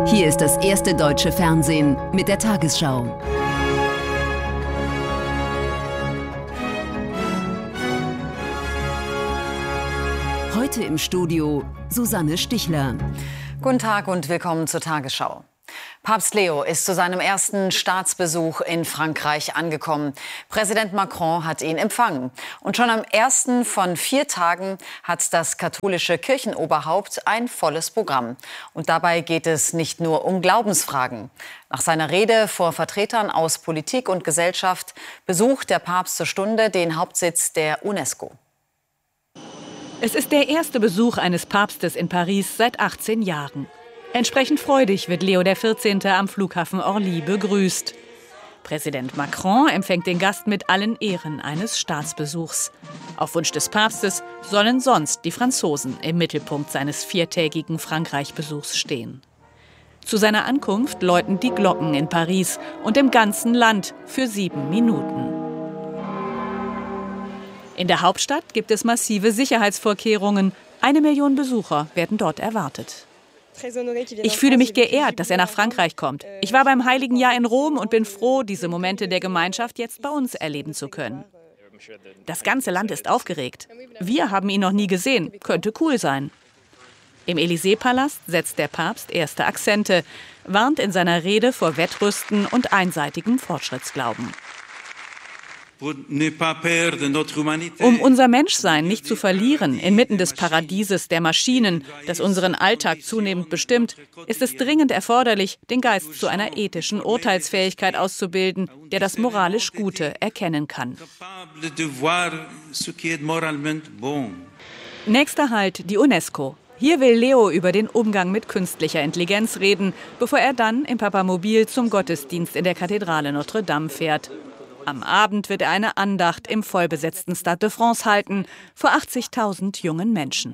Hier ist das erste deutsche Fernsehen mit der Tagesschau. Heute im Studio Susanne Stichler. Guten Tag und willkommen zur Tagesschau. Papst Leo ist zu seinem ersten Staatsbesuch in Frankreich angekommen. Präsident Macron hat ihn empfangen. Und schon am ersten von 4 Tagen hat das katholische Kirchenoberhaupt ein volles Programm. Und dabei geht es nicht nur um Glaubensfragen. Nach seiner Rede vor Vertretern aus Politik und Gesellschaft besucht der Papst zur Stunde den Hauptsitz der UNESCO. Es ist der erste Besuch eines Papstes in Paris seit 18 Jahren. Entsprechend freudig wird Leo XIV. Am Flughafen Orly begrüßt. Präsident Macron empfängt den Gast mit allen Ehren eines Staatsbesuchs. Auf Wunsch des Papstes sollen sonst die Franzosen im Mittelpunkt seines 4-tägigen Frankreich-Besuchs stehen. Zu seiner Ankunft läuten die Glocken in Paris und im ganzen Land für 7 Minuten. In der Hauptstadt gibt es massive Sicherheitsvorkehrungen. 1 Million Besucher werden dort erwartet. Ich fühle mich geehrt, dass er nach Frankreich kommt. Ich war beim Heiligen Jahr in Rom und bin froh, diese Momente der Gemeinschaft jetzt bei uns erleben zu können. Das ganze Land ist aufgeregt. Wir haben ihn noch nie gesehen. Könnte cool sein. Im Élysée-Palast setzt der Papst erste Akzente, warnt in seiner Rede vor Wettrüsten und einseitigem Fortschrittsglauben. Um unser Menschsein nicht zu verlieren, inmitten des Paradieses der Maschinen, das unseren Alltag zunehmend bestimmt, ist es dringend erforderlich, den Geist zu einer ethischen Urteilsfähigkeit auszubilden, der das moralisch Gute erkennen kann. Nächster Halt, die UNESCO. Hier will Leo über den Umgang mit künstlicher Intelligenz reden, bevor er dann im Papamobil zum Gottesdienst in der Kathedrale Notre Dame fährt. Am Abend wird er eine Andacht im vollbesetzten Stade de France halten, vor 80.000 jungen Menschen.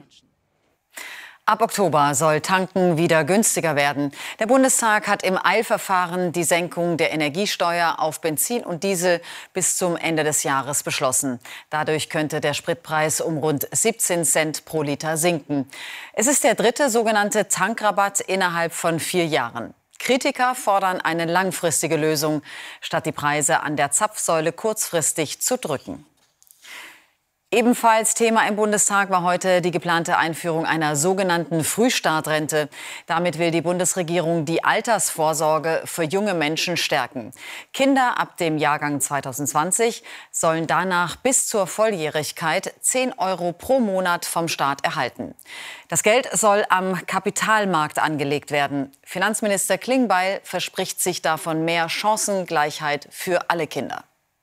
Ab Oktober soll Tanken wieder günstiger werden. Der Bundestag hat im Eilverfahren die Senkung der Energiesteuer auf Benzin und Diesel bis zum Ende des Jahres beschlossen. Dadurch könnte der Spritpreis um rund 17 Cent pro Liter sinken. Es ist der 3. sogenannte Tankrabatt innerhalb von 4 Jahren. Kritiker fordern eine langfristige Lösung, statt die Preise an der Zapfsäule kurzfristig zu drücken. Ebenfalls Thema im Bundestag war heute die geplante Einführung einer sogenannten Frühstartrente. Damit will die Bundesregierung die Altersvorsorge für junge Menschen stärken. Kinder ab dem Jahrgang 2020 sollen danach bis zur Volljährigkeit 10 € pro Monat vom Staat erhalten. Das Geld soll am Kapitalmarkt angelegt werden. Finanzminister Klingbeil verspricht sich davon mehr Chancengleichheit für alle Kinder.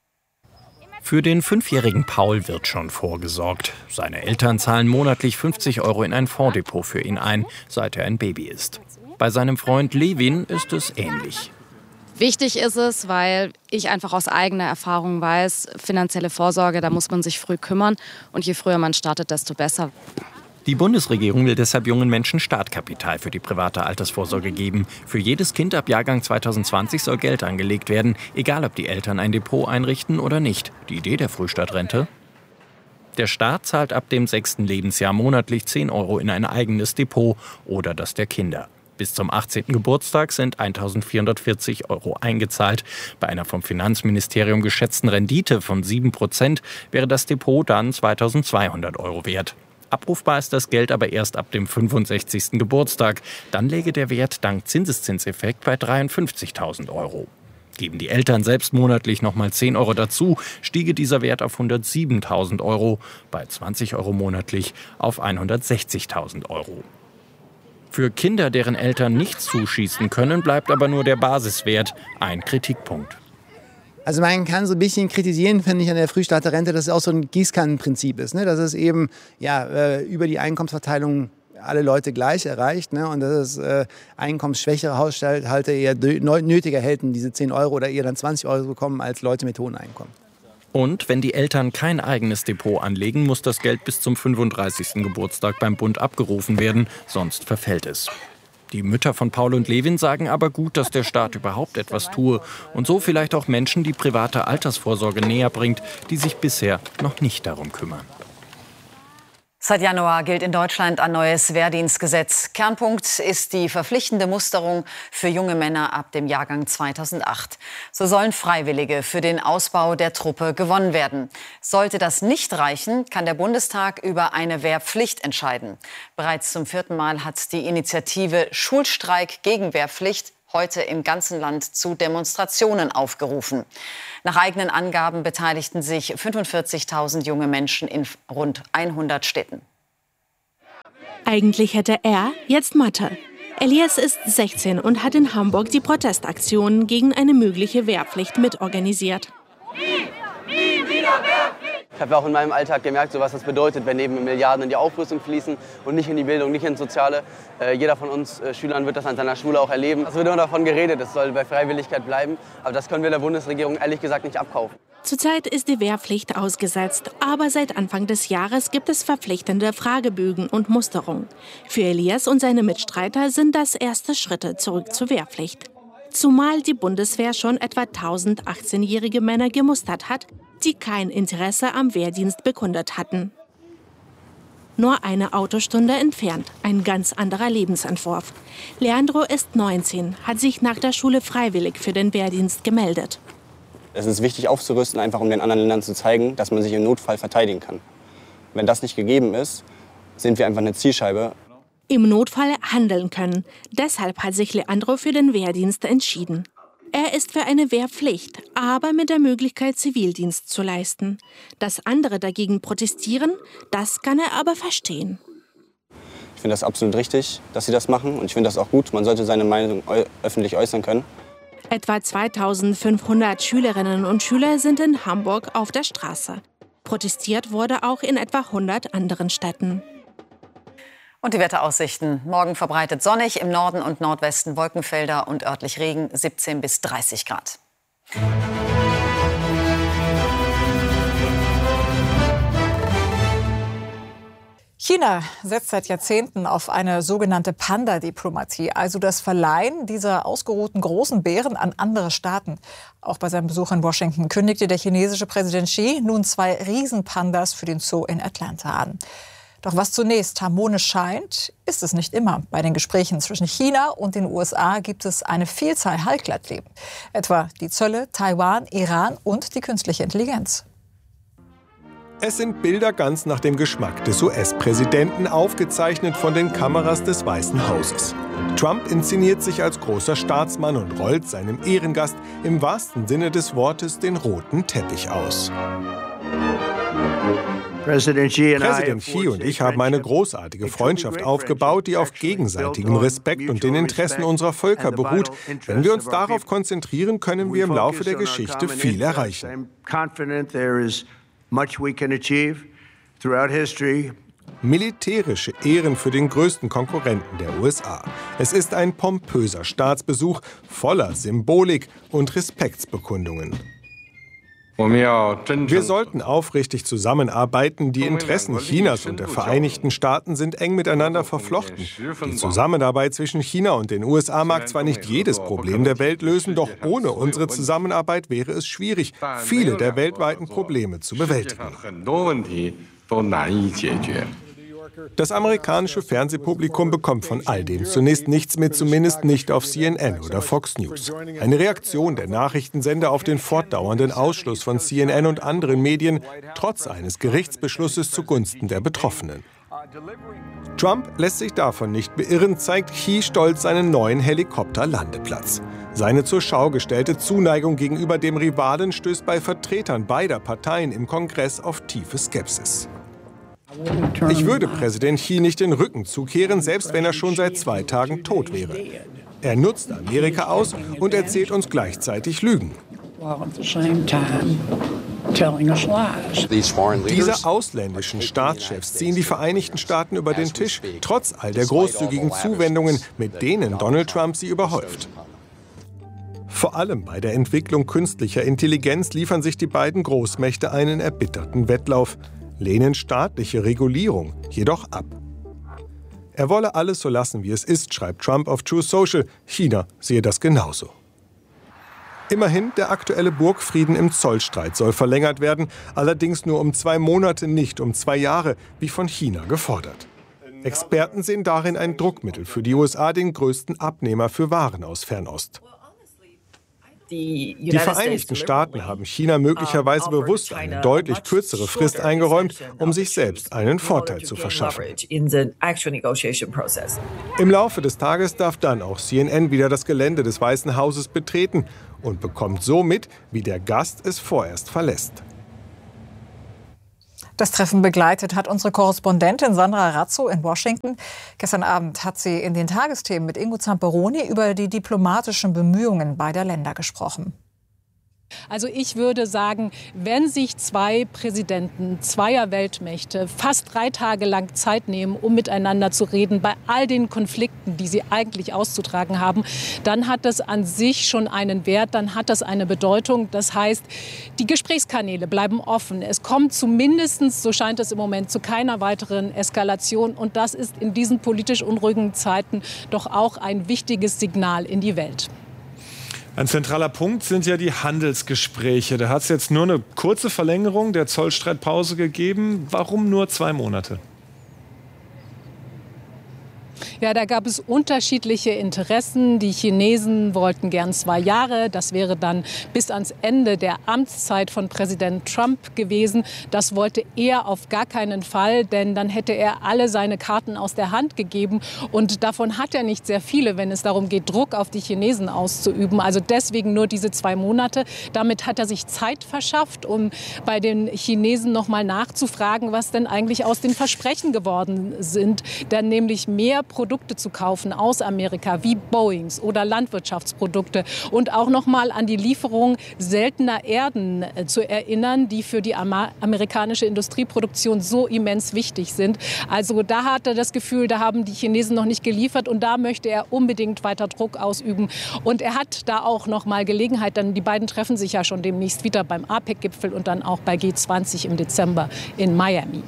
Für den 5-jährigen Paul wird schon vorgesorgt. Seine Eltern zahlen monatlich 50 € in ein Fondsdepot für ihn ein, seit er ein Baby ist. Bei seinem Freund Levin ist es ähnlich. Wichtig ist es, weil ich einfach aus eigener Erfahrung weiß, finanzielle Vorsorge, da muss man sich früh kümmern. Und je früher man startet, desto besser. Die Bundesregierung will deshalb jungen Menschen Startkapital für die private Altersvorsorge geben. Für jedes Kind ab Jahrgang 2020 soll Geld angelegt werden, egal ob die Eltern ein Depot einrichten oder nicht. Die Idee der Frühstartrente? Der Staat zahlt ab dem 6. Lebensjahr monatlich 10 € in ein eigenes Depot oder das der Kinder. Bis zum 18. Geburtstag sind 1.440 € eingezahlt. Bei einer vom Finanzministerium geschätzten Rendite von 7% wäre das Depot dann 2.200 € wert. Abrufbar ist das Geld aber erst ab dem 65. Geburtstag. Dann läge der Wert dank Zinseszinseffekt bei 53.000 €. Geben die Eltern selbst monatlich nochmal 10 € dazu, stiege dieser Wert auf 107.000 €, bei 20 € monatlich auf 160.000 €. Für Kinder, deren Eltern nicht zuschießen können, bleibt aber nur der Basiswert, ein Kritikpunkt. Also man kann so ein bisschen kritisieren, finde ich, an der Frühstarterrente, dass es auch so ein Gießkannenprinzip ist, ne? Dass es eben über die Einkommensverteilung alle Leute gleich erreicht, ne? Und dass es einkommensschwächere Haushalte eher nötiger hätten, diese 10 € oder eher dann 20 € bekommen als Leute mit hohen Einkommen. Und wenn die Eltern kein eigenes Depot anlegen, muss das Geld bis zum 35. Geburtstag beim Bund abgerufen werden, sonst verfällt es. Die Mütter von Paul und Levin sagen aber gut, dass der Staat überhaupt etwas tue und so vielleicht auch Menschen die private Altersvorsorge näher bringt, die sich bisher noch nicht darum kümmern. Seit Januar gilt in Deutschland ein neues Wehrdienstgesetz. Kernpunkt ist die verpflichtende Musterung für junge Männer ab dem Jahrgang 2008. So sollen Freiwillige für den Ausbau der Truppe gewonnen werden. Sollte das nicht reichen, kann der Bundestag über eine Wehrpflicht entscheiden. Bereits zum 4. Mal hat die Initiative Schulstreik gegen Wehrpflicht heute im ganzen Land zu Demonstrationen aufgerufen. Nach eigenen Angaben beteiligten sich 45.000 junge Menschen in rund 100 Städten. Eigentlich hätte er jetzt Mathe. Elias ist 16 und hat in Hamburg die Protestaktion gegen eine mögliche Wehrpflicht mitorganisiert. Ich habe auch in meinem Alltag gemerkt, was das bedeutet, wenn eben Milliarden in die Aufrüstung fließen und nicht in die Bildung, nicht ins Soziale. Jeder von uns Schülern wird das an seiner Schule auch erleben. Es wird immer davon geredet, es soll bei Freiwilligkeit bleiben. Aber das können wir der Bundesregierung ehrlich gesagt nicht abkaufen. Zurzeit ist die Wehrpflicht ausgesetzt, aber seit Anfang des Jahres gibt es verpflichtende Fragebögen und Musterung. Für Elias und seine Mitstreiter sind das erste Schritte zurück zur Wehrpflicht. Zumal die Bundeswehr schon etwa 1000 18-jährige Männer gemustert hat, die kein Interesse am Wehrdienst bekundet hatten. Nur eine Autostunde entfernt, ein ganz anderer Lebensentwurf. Leandro ist 19, hat sich nach der Schule freiwillig für den Wehrdienst gemeldet. Es ist wichtig aufzurüsten, einfach um den anderen Ländern zu zeigen, dass man sich im Notfall verteidigen kann. Wenn das nicht gegeben ist, sind wir einfach eine Zielscheibe. Im Notfall handeln können. Deshalb hat sich Leandro für den Wehrdienst entschieden. Er ist für eine Wehrpflicht, aber mit der Möglichkeit, Zivildienst zu leisten. Dass andere dagegen protestieren, das kann er aber verstehen. Ich finde das absolut richtig, dass sie das machen. Und ich finde das auch gut. Man sollte seine Meinung öffentlich äußern können. Etwa 2500 Schülerinnen und Schüler sind in Hamburg auf der Straße. Protestiert wurde auch in etwa 100 anderen Städten. Und die Wetteraussichten. Morgen verbreitet sonnig, im Norden und Nordwesten Wolkenfelder und örtlich Regen, 17 bis 30 Grad. China setzt seit Jahrzehnten auf eine sogenannte Panda-Diplomatie, also das Verleihen dieser ausgeruhten großen Bären an andere Staaten. Auch bei seinem Besuch in Washington kündigte der chinesische Präsident Xi nun 2 Riesenpandas für den Zoo in Atlanta an. Doch was zunächst harmonisch scheint, ist es nicht immer. Bei den Gesprächen zwischen China und den USA gibt es eine Vielzahl Halbglattleben. Etwa die Zölle, Taiwan, Iran und die künstliche Intelligenz. Es sind Bilder ganz nach dem Geschmack des US-Präsidenten, aufgezeichnet von den Kameras des Weißen Hauses. Trump inszeniert sich als großer Staatsmann und rollt seinem Ehrengast im wahrsten Sinne des Wortes den roten Teppich aus. Präsident Xi und ich haben eine großartige Freundschaft aufgebaut, die auf gegenseitigem Respekt und den Interessen unserer Völker beruht. Wenn wir uns darauf konzentrieren, können wir im Laufe der Geschichte viel erreichen. Militärische Ehren für den größten Konkurrenten der USA. Es ist ein pompöser Staatsbesuch voller Symbolik und Respektsbekundungen. Wir sollten aufrichtig zusammenarbeiten. Die Interessen Chinas und der Vereinigten Staaten sind eng miteinander verflochten. Die Zusammenarbeit zwischen China und den USA mag zwar nicht jedes Problem der Welt lösen, doch ohne unsere Zusammenarbeit wäre es schwierig, viele der weltweiten Probleme zu bewältigen. Das amerikanische Fernsehpublikum bekommt von all dem zunächst nichts mit, zumindest nicht auf CNN oder Fox News. Eine Reaktion der Nachrichtensender auf den fortdauernden Ausschluss von CNN und anderen Medien, trotz eines Gerichtsbeschlusses zugunsten der Betroffenen. Trump lässt sich davon nicht beirren, zeigt Xi stolz seinen neuen Helikopterlandeplatz. Seine zur Schau gestellte Zuneigung gegenüber dem Rivalen stößt bei Vertretern beider Parteien im Kongress auf tiefe Skepsis. Ich würde Präsident Xi nicht den Rücken zukehren, selbst wenn er schon seit 2 Tagen tot wäre. Er nutzt Amerika aus und erzählt uns gleichzeitig Lügen. Diese ausländischen Staatschefs ziehen die Vereinigten Staaten über den Tisch, trotz all der großzügigen Zuwendungen, mit denen Donald Trump sie überhäuft. Vor allem bei der Entwicklung künstlicher Intelligenz liefern sich die beiden Großmächte einen erbitterten Wettlauf, lehnen staatliche Regulierung jedoch ab. Er wolle alles so lassen, wie es ist, schreibt Trump auf Truth Social. China sehe das genauso. Immerhin, der aktuelle Burgfrieden im Zollstreit soll verlängert werden, allerdings nur um 2 Monate, nicht um 2 Jahre, wie von China gefordert. Experten sehen darin ein Druckmittel für die USA, den größten Abnehmer für Waren aus Fernost. Die Vereinigten Staaten haben China möglicherweise bewusst eine deutlich kürzere Frist eingeräumt, um sich selbst einen Vorteil zu verschaffen. Im Laufe des Tages darf dann auch CNN wieder das Gelände des Weißen Hauses betreten und bekommt so mit, wie der Gast es vorerst verlässt. Das Treffen begleitet hat unsere Korrespondentin Sandra Razzo in Washington. Gestern Abend hat sie in den Tagesthemen mit Ingo Zamperoni über die diplomatischen Bemühungen beider Länder gesprochen. Also ich würde sagen, wenn sich 2 Präsidenten zweier Weltmächte fast 3 Tage lang Zeit nehmen, um miteinander zu reden, bei all den Konflikten, die sie eigentlich auszutragen haben, dann hat das an sich schon einen Wert, dann hat das eine Bedeutung. Das heißt, die Gesprächskanäle bleiben offen. Es kommt zumindest, so scheint es im Moment, zu keiner weiteren Eskalation. Und das ist in diesen politisch unruhigen Zeiten doch auch ein wichtiges Signal in die Welt. Ein zentraler Punkt sind ja die Handelsgespräche. Da hat es jetzt nur eine kurze Verlängerung der Zollstreitpause gegeben. Warum nur 2 Monate? Ja, da gab es unterschiedliche Interessen. Die Chinesen wollten gern 2 Jahre. Das wäre dann bis ans Ende der Amtszeit von Präsident Trump gewesen. Das wollte er auf gar keinen Fall, denn dann hätte er alle seine Karten aus der Hand gegeben. Und davon hat er nicht sehr viele, wenn es darum geht, Druck auf die Chinesen auszuüben. Also deswegen nur diese 2 Monate. Damit hat er sich Zeit verschafft, um bei den Chinesen noch mal nachzufragen, was denn eigentlich aus den Versprechen geworden sind. Denn nämlich mehr Produkte zu kaufen aus Amerika, wie Boeings oder Landwirtschaftsprodukte, und auch noch mal an die Lieferung seltener Erden zu erinnern, die für die amerikanische Industrieproduktion so immens wichtig sind. Also da hat er das Gefühl, da haben die Chinesen noch nicht geliefert, und da möchte er unbedingt weiter Druck ausüben. Und er hat da auch noch mal Gelegenheit, denn die beiden treffen sich ja schon demnächst wieder beim APEC-Gipfel und dann auch bei G20 im Dezember in Miami.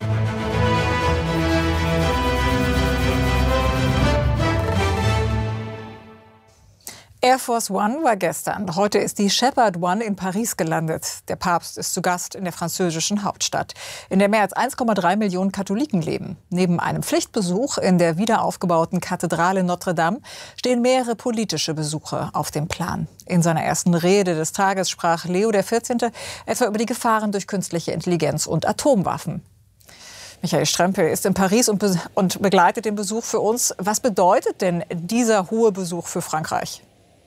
Air Force One war gestern. Heute ist die Shepherd One in Paris gelandet. Der Papst ist zu Gast in der französischen Hauptstadt, in der mehr als 1,3 Millionen Katholiken leben. Neben einem Pflichtbesuch in der wiederaufgebauten Kathedrale Notre Dame stehen mehrere politische Besuche auf dem Plan. In seiner ersten Rede des Tages sprach Leo XIV. Etwa über die Gefahren durch künstliche Intelligenz und Atomwaffen. Michael Strempel ist in Paris und begleitet den Besuch für uns. Was bedeutet denn dieser hohe Besuch für Frankreich?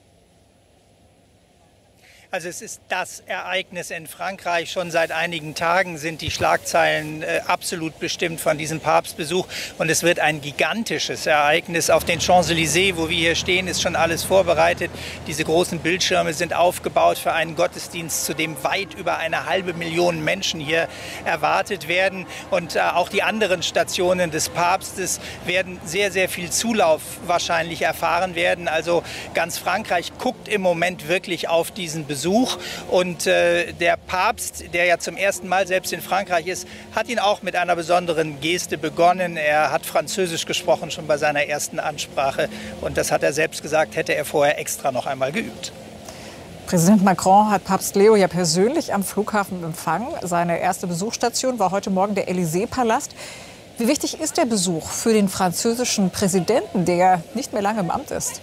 Also es ist das Ereignis in Frankreich. Schon seit einigen Tagen sind die Schlagzeilen absolut bestimmt von diesem Papstbesuch. Und es wird ein gigantisches Ereignis. Auf den Champs-Élysées, wo wir hier stehen, ist schon alles vorbereitet. Diese großen Bildschirme sind aufgebaut für einen Gottesdienst, zu dem weit über 500.000 Menschen hier erwartet werden. Und auch die anderen Stationen des Papstes werden sehr, sehr viel Zulauf wahrscheinlich erfahren werden. Also ganz Frankreich guckt im Moment wirklich auf diesen Besuch. Und der Papst, der ja zum ersten Mal selbst in Frankreich ist, hat ihn auch mit einer besonderen Geste begonnen. Er hat Französisch gesprochen, schon bei seiner ersten Ansprache. Und das hat er selbst gesagt, hätte er vorher extra noch einmal geübt. Präsident Macron hat Papst Leo ja persönlich am Flughafen empfangen. Seine erste Besuchsstation war heute Morgen der Élysée-Palast. Wie wichtig ist der Besuch für den französischen Präsidenten, der ja nicht mehr lange im Amt ist?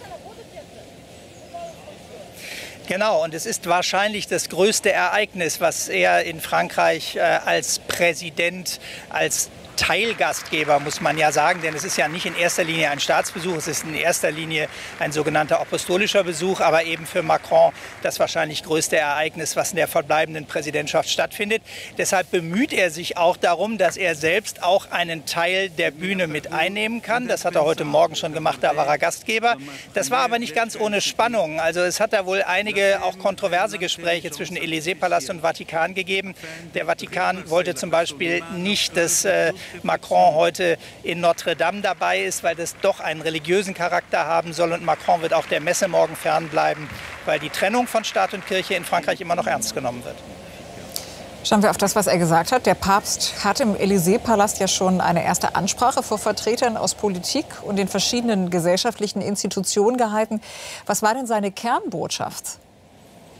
Genau, und es ist wahrscheinlich das größte Ereignis, was er in Frankreich als Präsident, als Teilgastgeber, muss man ja sagen, denn es ist ja nicht in erster Linie ein Staatsbesuch, es ist in erster Linie ein sogenannter apostolischer Besuch, aber eben für Macron das wahrscheinlich größte Ereignis, was in der verbleibenden Präsidentschaft stattfindet. Deshalb bemüht er sich auch darum, dass er selbst auch einen Teil der Bühne mit einnehmen kann. Das hat er heute Morgen schon gemacht, da war er Gastgeber. Das war aber nicht ganz ohne Spannung. Also es hat da wohl einige auch kontroverse Gespräche zwischen Élysée-Palast und Vatikan gegeben. Der Vatikan wollte zum Beispiel nicht, dass Macron heute in Notre Dame dabei ist, weil das doch einen religiösen Charakter haben soll. Und Macron wird auch der Messe morgen fernbleiben, weil die Trennung von Staat und Kirche in Frankreich immer noch ernst genommen wird. Schauen wir auf das, was er gesagt hat. Der Papst hat im Élysée-Palast ja schon eine erste Ansprache vor Vertretern aus Politik und den verschiedenen gesellschaftlichen Institutionen gehalten. Was war denn seine Kernbotschaft?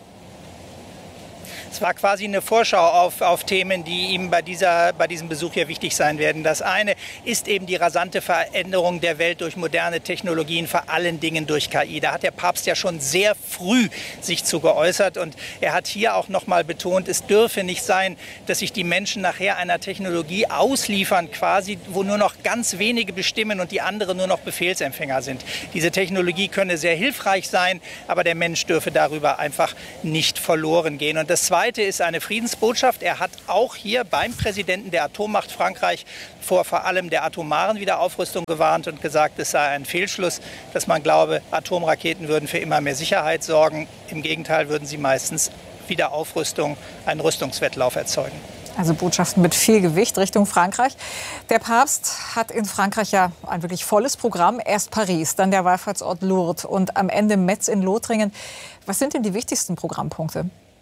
Es war quasi eine Vorschau auf Themen, die ihm bei diesem Besuch hier wichtig sein werden. Das eine ist eben die rasante Veränderung der Welt durch moderne Technologien, vor allen Dingen durch KI. Da hat der Papst ja schon sehr früh sich zu geäußert und er hat hier auch noch mal betont, es dürfe nicht sein, dass sich die Menschen nachher einer Technologie ausliefern, quasi, wo nur noch ganz wenige bestimmen und die anderen nur noch Befehlsempfänger sind. Diese Technologie könne sehr hilfreich sein, aber der Mensch dürfe darüber einfach nicht verloren gehen. Und das Zweite ist eine Friedensbotschaft. Er hat auch hier beim Präsidenten der Atommacht Frankreich vor allem der atomaren Wiederaufrüstung gewarnt und gesagt, es sei ein Fehlschluss, dass man glaube, Atomraketen würden für immer mehr Sicherheit sorgen. Im Gegenteil würden sie meistens Wiederaufrüstung, einen Rüstungswettlauf erzeugen. Also Botschaften mit viel Gewicht Richtung Frankreich. Der Papst hat in Frankreich ja ein wirklich volles Programm. Erst Paris, dann der Wallfahrtsort Lourdes und am Ende Metz in Lothringen. Was sind denn die wichtigsten Programmpunkte?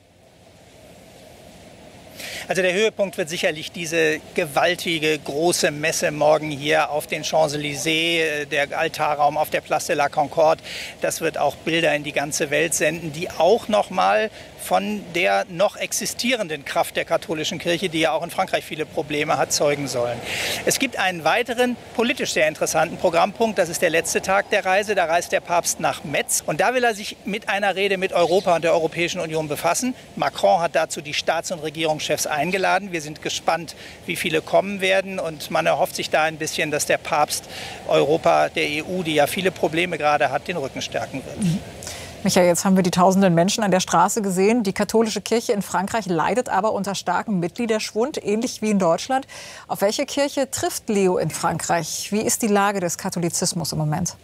Also der Höhepunkt wird sicherlich diese gewaltige große Messe morgen hier auf den Champs-Élysées, der Altarraum auf der Place de la Concorde. Das wird auch Bilder in die ganze Welt senden, die auch noch mal von der noch existierenden Kraft der katholischen Kirche, die ja auch in Frankreich viele Probleme hat, zeugen sollen. Es gibt einen weiteren politisch sehr interessanten Programmpunkt. Das ist der letzte Tag der Reise. Da reist der Papst nach Metz. Und da will er sich mit einer Rede mit Europa und der Europäischen Union befassen. Macron hat dazu die Staats- und Regierungschefs eingeladen. Wir sind gespannt, wie viele kommen werden. Und man erhofft sich da ein bisschen, dass der Papst Europa, der EU, die ja viele Probleme gerade hat, den Rücken stärken wird. Michael, jetzt haben wir die tausenden Menschen an der Straße gesehen. Die katholische Kirche in Frankreich leidet aber unter starkem Mitgliederschwund, ähnlich wie in Deutschland. Auf welche Kirche trifft Leo in Frankreich? Wie ist die Lage des Katholizismus im Moment?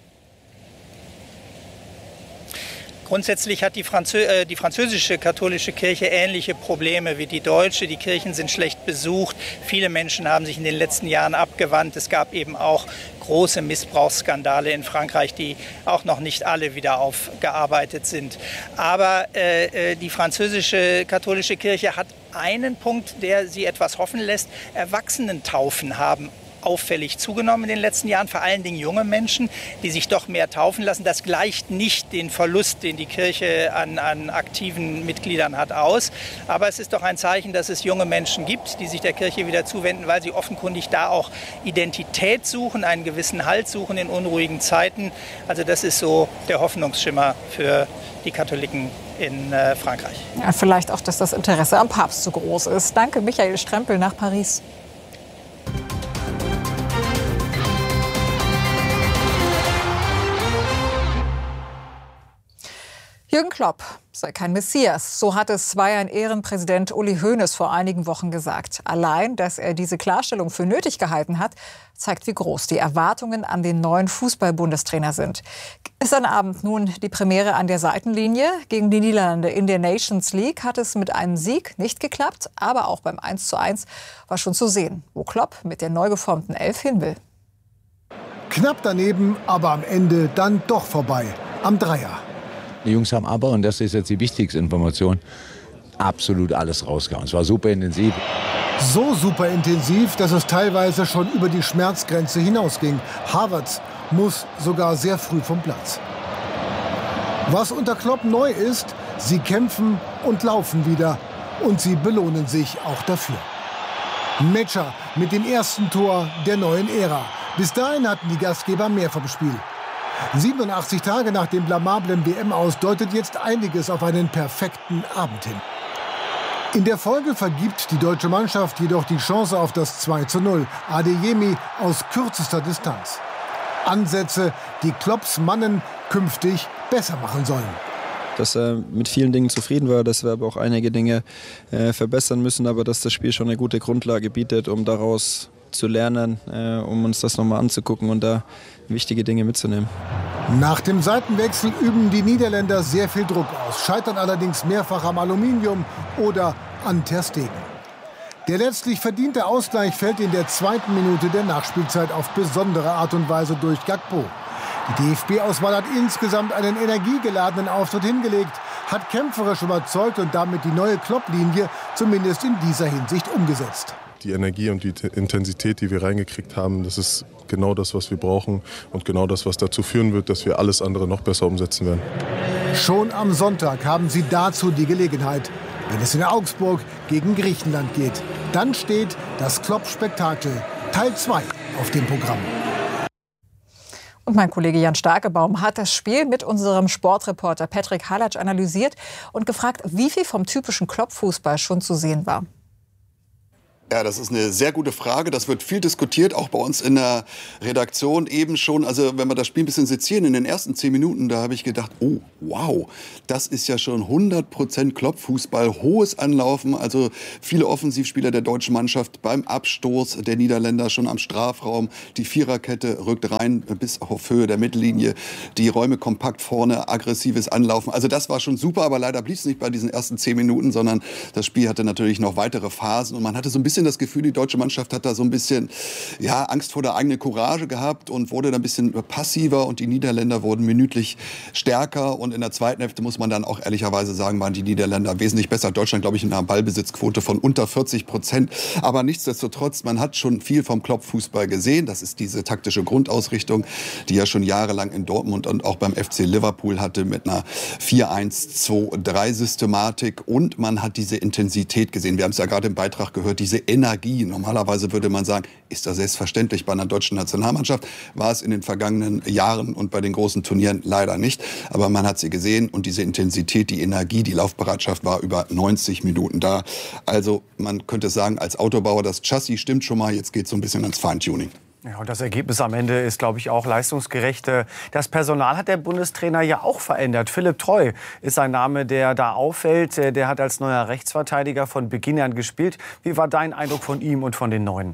Grundsätzlich hat die französische katholische Kirche ähnliche Probleme wie die deutsche. Die Kirchen sind schlecht besucht. Viele Menschen haben sich in den letzten Jahren abgewandt. Es gab eben auch große Missbrauchsskandale in Frankreich, die auch noch nicht alle wieder aufgearbeitet sind. Aber die französische katholische Kirche hat einen Punkt, der sie etwas hoffen lässt. Erwachsenentaufen haben auffällig zugenommen in den letzten Jahren, vor allen Dingen junge Menschen, die sich doch mehr taufen lassen. Das gleicht nicht den Verlust, den die Kirche an aktiven Mitgliedern hat, aus. Aber es ist doch ein Zeichen, dass es junge Menschen gibt, die sich der Kirche wieder zuwenden, weil sie offenkundig da auch Identität suchen, einen gewissen Halt suchen in unruhigen Zeiten. Also das ist so der Hoffnungsschimmer für die Katholiken in Frankreich. Ja, vielleicht auch, dass das Interesse am Papst so groß ist. Danke, Michael Strempel nach Paris. Jürgen Klopp sei kein Messias. So hat es Bayern-Ehrenpräsident Uli Hoeneß vor einigen Wochen gesagt. Allein, dass er diese Klarstellung für nötig gehalten hat, zeigt, wie groß die Erwartungen an den neuen Fußball-Bundestrainer sind. Gestern Abend nun die Premiere an der Seitenlinie. Gegen die Niederlande in der Nations League hat es mit einem Sieg nicht geklappt. Aber auch beim 1:1 war schon zu sehen, wo Klopp mit der neu geformten Elf hin will. Knapp daneben, aber am Ende dann doch vorbei. Am Dreier. Die Jungs haben aber, und das ist jetzt die wichtigste Information, absolut alles rausgehauen. Es war super intensiv. So super intensiv, dass es teilweise schon über die Schmerzgrenze hinausging. Havertz muss sogar sehr früh vom Platz. Was unter Klopp neu ist, sie kämpfen und laufen wieder. Und sie belohnen sich auch dafür. Metscher mit dem ersten Tor der neuen Ära. Bis dahin hatten die Gastgeber mehr vom Spiel. 87 Tage nach dem blamablen WM-Aus deutet jetzt einiges auf einen perfekten Abend hin. In der Folge vergibt die deutsche Mannschaft jedoch die Chance auf das 2:0. Adeyemi aus kürzester Distanz. Ansätze, die Klopps Mannen künftig besser machen sollen. Dass er mit vielen Dingen zufrieden war, dass wir aber auch einige Dinge verbessern müssen, aber dass das Spiel schon eine gute Grundlage bietet, um daraus zu lernen, um uns das nochmal anzugucken und da wichtige Dinge mitzunehmen. Nach dem Seitenwechsel üben die Niederländer sehr viel Druck aus, scheitern allerdings mehrfach am Aluminium oder an Ter Stegen. Der letztlich verdiente Ausgleich fällt in der 2. Minute der Nachspielzeit auf besondere Art und Weise durch Gakpo. Die DFB-Auswahl hat insgesamt einen energiegeladenen Auftritt hingelegt, hat kämpferisch überzeugt und damit die neue Klopp-Linie zumindest in dieser Hinsicht umgesetzt. Die Energie und die Intensität, die wir reingekriegt haben, das ist genau das, was wir brauchen und genau das, was dazu führen wird, dass wir alles andere noch besser umsetzen werden. Schon am Sonntag haben sie dazu die Gelegenheit. wenn es in Augsburg gegen Griechenland geht. Dann steht das Klopp-Spektakel Teil 2 auf dem Programm. Und mein Kollege Jan Starkebaum hat das Spiel mit unserem Sportreporter Patrick Halatsch analysiert und gefragt, wie viel vom typischen Klopp-Fußball schon zu sehen war. Ja, das ist eine sehr gute Frage. Das wird viel diskutiert, auch bei uns in der Redaktion eben schon. Also wenn wir das Spiel ein bisschen sezieren, in den ersten 10 Minuten, da habe ich gedacht, oh, wow, das ist ja schon 100% Klopp-Fußball, hohes Anlaufen. Also viele Offensivspieler der deutschen Mannschaft beim Abstoß der Niederländer schon am Strafraum. Die Viererkette rückt rein bis auf Höhe der Mittellinie. Die Räume kompakt vorne, aggressives Anlaufen. Also das war schon super, aber leider blieb es nicht bei diesen ersten 10 Minuten, sondern das Spiel hatte natürlich noch weitere Phasen und man hatte so ein bisschen das Gefühl, die deutsche Mannschaft hat da so ein bisschen Angst vor der eigenen Courage gehabt und wurde dann ein bisschen passiver und die Niederländer wurden minütlich stärker und in der zweiten Hälfte muss man dann auch ehrlicherweise sagen, waren die Niederländer wesentlich besser. Deutschland, glaube ich, in einer Ballbesitzquote von unter 40%. Aber nichtsdestotrotz, man hat schon viel vom Klopp-Fußball gesehen. Das ist diese taktische Grundausrichtung, die ja schon jahrelang in Dortmund und auch beim FC Liverpool hatte mit einer 4-1-2-3-Systematik und man hat diese Intensität gesehen. Wir haben es ja gerade im Beitrag gehört, diese Energie. Normalerweise würde man sagen, ist das selbstverständlich bei einer deutschen Nationalmannschaft. War es in den vergangenen Jahren und bei den großen Turnieren leider nicht. Aber man hat sie gesehen und diese Intensität, die Energie, die Laufbereitschaft war über 90 Minuten da. Also man könnte sagen, als Autobauer, das Chassis stimmt schon mal. Jetzt geht es so ein bisschen ans Feintuning. Ja, und das Ergebnis am Ende ist, glaube ich, auch leistungsgerecht. Das Personal hat der Bundestrainer ja auch verändert. Philipp Treu ist ein Name, der da auffällt. Der hat als neuer Rechtsverteidiger von Beginn an gespielt. Wie war dein Eindruck von ihm und von den Neuen?